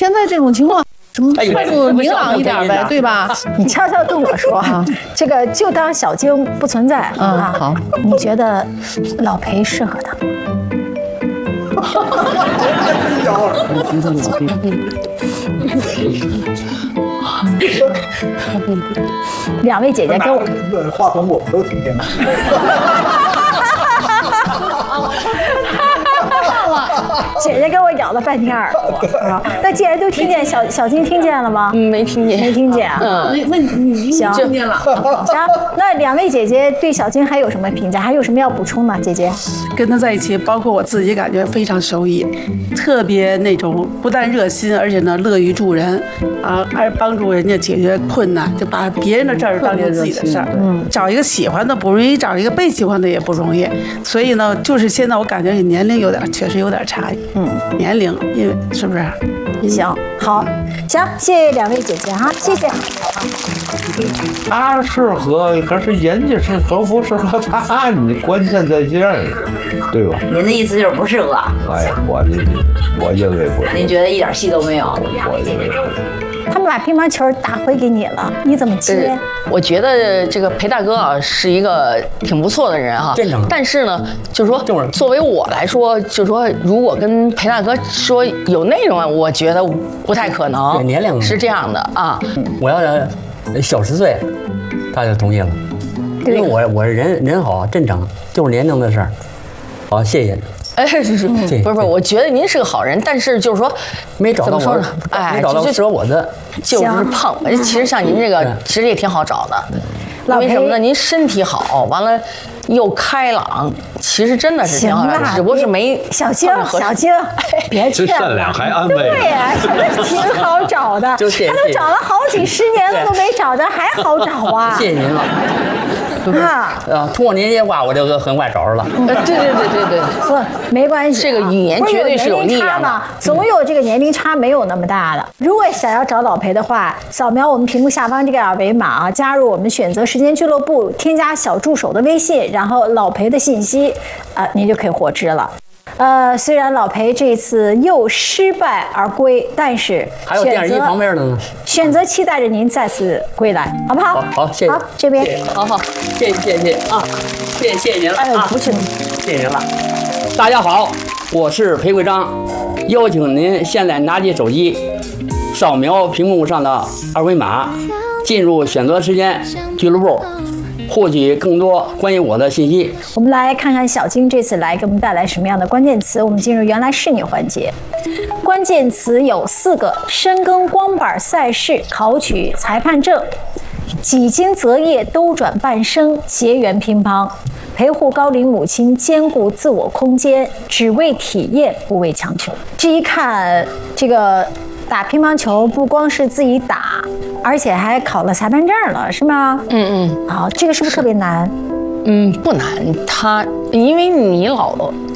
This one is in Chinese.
现在这种情况，什么态度明朗一点呗，对吧？ 你悄悄跟我说哈，这个就当小晶不存在啊。 好， 你觉得老裴适合他？两位姐姐跟我， 话筒我们都听见了。 姐姐跟我咬了半天耳朵啊。那既然都听见，小金听见了吗？ 没听见， 没听见啊。 那你行听见了？ 行，那两位姐姐对小金还有什么评价？还有什么要补充吗？姐姐， 跟他在一起，包括我自己感觉非常受益，特别那种不但热心，而且呢乐于助人啊，还帮助人家解决困难，就把别人的事儿当成自己的事儿。找一个喜欢的不容易，找一个被喜欢的也不容易。所以呢，就是现在我感觉你年龄确实有点差异。年龄，因为是不是？ 行，好，行，谢谢两位姐姐哈，谢谢。 他适合，可是人家是合不适合他，你关键在这儿，对吧？ 您的意思就是不适合？ 哎，我认为不是。 您觉得一点戏都没有？ 我认为是。 他们把乒乓球打回给你了，你怎么接？ 我觉得这个裴大哥啊是一个挺不错的人哈， 真诚。 但是呢，就是说，作为我来说，就是说，如果跟裴大哥说有内容啊，我觉得不太可能。 对，年龄是这样的啊。 我要小10岁，他就同意了，因为我人好真诚，就是年龄的事儿。好，谢谢。 哎，不是，我觉得您是个好人，但是就是说， 没找到我， 哎， 没找到适合我的， 就是碰。其实像您这个，其实也挺好找的。为什么呢？您身体好，完了又开朗，其其实真的是挺好的，只不过是没小晶，别这劝善良还安慰。 对呀，挺好找的，他都找了好几10年了都没找着，还好找啊！ 谢谢您了。通过您这话，我就很快找着了。 对， 不，没关系， 这个语言绝对是有力量的。 总有这个年龄差没有那么大的。如果想要找老裴的话，扫描我们屏幕下方这个2维码啊，加入我们选择时间俱乐部，添加小助手的微信，然后老裴的信息，您就可以获知了。虽然老裴这次又失败而归，但是还有电视机旁边的呢， 选择期待着您再次归来，好不好？ 好，谢谢。 好，这边， 好，谢谢啊，谢谢您了啊， 不是， 谢谢您了。大家好，我是裴贵章，邀请您现在拿起手机，扫描屏幕上的2维码，进入选择时间俱乐部。获取更多关于我的信息。 我们来看看小金这次来给我们带来什么样的关键词。我们进入原来是你环节，关键词有4个：深耕光板赛事，考取裁判证；几经择业，兜转半生，结缘乒乓；陪护高龄母亲，兼顾自我空间，只为体验，不为强求。这一看，这个打乒乓球不光是自己打，而且还考了裁判证了，是吗？好，这个是不是特别难？ 不难，因为你老